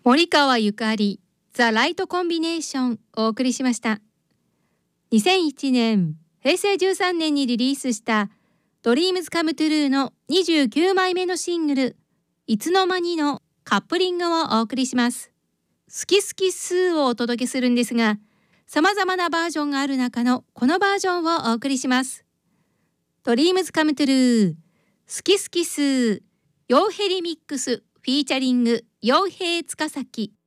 森川ゆかりザ・ライトコンビネーションをお送りしました。2001年平成13年にリリースしたドリームズカムトゥルーの29枚目のシングルいつの間にのカップリングをお送りします。好き好きスーをお届けするんですが、様々なバージョンがある中のこのバージョンをお送りします。ドリームズカムトゥルー好き好きスーヨウヘリミックスフィーチャリング陽平塚崎。